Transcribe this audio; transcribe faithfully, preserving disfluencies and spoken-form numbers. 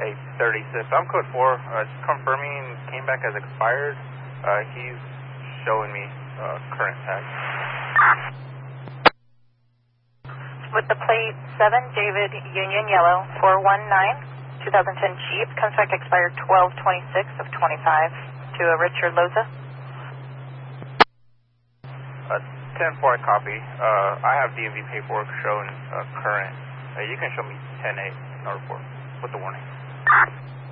eight thirty-six. I'm code four. Uh, just confirming, came back as expired. Uh, he's showing me uh, current tag. With the plate seven, David Union Yellow, four one nine, twenty ten Jeep, comes back expired twelve twenty-six of twenty-five to a Richard Loza. Uh, ten four, I copy. Uh, I have D M V paperwork showing uh, current. Uh, you can show me ten eight, no report, with the warning.